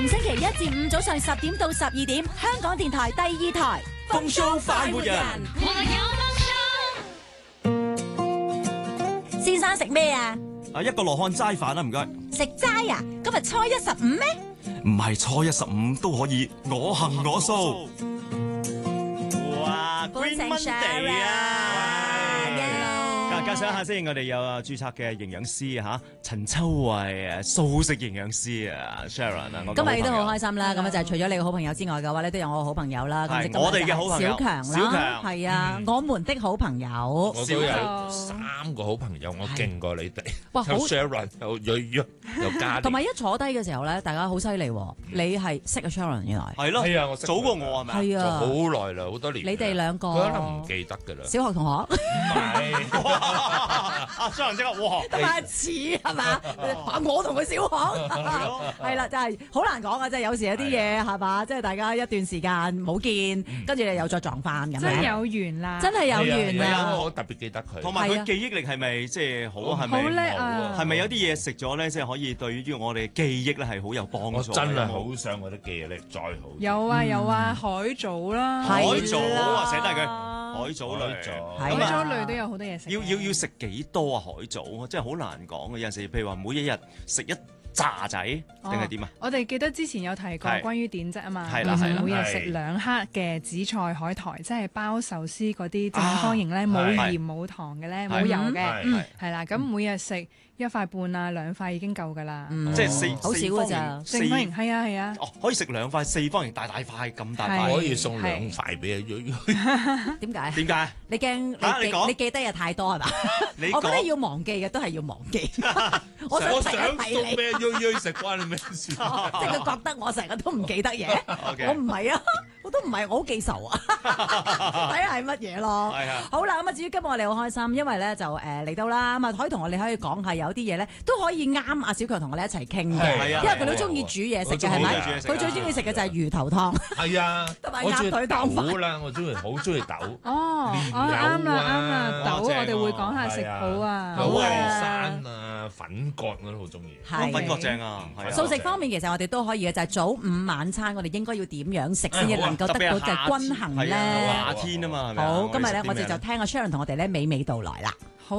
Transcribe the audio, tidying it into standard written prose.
逢星期一至五早上10點到12點，香港電台第2台風騷快活人。 先生食咩啊？ 一個羅漢齋飯啦，唔該。 食齋啊？今日初一15咩？ 唔係初一15都可以，我行我素。哇 ，Green Monday 啊！介紹一下先，我哋有註冊嘅營養師嚇，陳秋慧素食營養師Sharon 啊， 今日都好開心啦。咁就係除咗你嘅好朋友之外嘅話咧，都有我嘅好朋友啦。 係我哋嘅好朋友小強啦， 小強係啊，我們的好朋友。 我都有3個好朋友，我勁過你哋。 哇，好 Sharon 又瑞瑞又嘉， 同埋一坐低嘅時候咧，大家好犀利喎。你係識啊 Sharon 原來係咯， 係啊，我識早過我係咪？ 係啊， 好耐啦，好多年。 你哋兩個， 佢可能唔記得㗎啦。 小學同學。 唔係。 阿張即刻哇， 得下似係嘛？我同佢小學係啦，就係好難講啊！即係有時有啲嘢係嘛，即係大家一段時間冇見，跟住又再撞翻咁樣， 真係有緣啦！ 真係有緣啊！ 我特別記得佢， 同埋佢記憶力係咪即係好？係咪好叻啊？ 係咪有啲嘢食咗咧，即係可以對於我哋記憶咧係好有幫助？ 我真係好想我啲記憶力再好。 有啊有啊，海藻啦， 海藻啊，寫低佢海藻類， 海藻類都有好多嘢食。 要食幾多啊？海藻真係好難講嘅，有陣時譬如話每一日食一紮仔定係點啊？ 我哋記得之前有提過關於碘質啊嘛， 係啦， 每日食2克嘅紫菜海苔，即係包壽司嗰啲正方形咧，冇鹽冇糖嘅咧，冇油嘅，係啦，咁每日食1塊半啊2塊已經夠㗎啦， 即係好少㗎咋， 正方形係啊係啊， 哦可以食2塊4方形大塊咁大塊， 可以送2塊俾阿瑞瑞。 點解？ 點解？ 你驚你記得嘢太多係嘛？我覺得要忘記嘅都係要忘記。 我想送俾阿瑞瑞食關你咩事？ 即係佢覺得我成日都唔記得嘢，我唔係啊，我都唔係，我好記仇啊，睇下係乜嘢咯。好啦，咁啊至於今日我哋好開心，因為咧就嚟到啦，咁啊可以同我哋可以講下有啲嘢咧都可以啱阿小強同我哋一齊傾嘅，因為佢都中意煮嘢食嘅係咪？佢最中意食嘅就係魚頭湯， 係啊， 同埋鴨腿湯飯啦，我好中意豆。 哦，啱啦，豆我哋會講下食譜啊， 有淮山啊、粉葛我都好中意。 粉葛正啊！ 素食方面其實我哋都可以嘅，就係早午晚餐我哋應該要點樣食先至能夠得到就係均衡咧？ 夏天啊嘛，係咪？ 好，今日咧我哋就聽阿 Sharon 同我哋咧娓娓道來啦。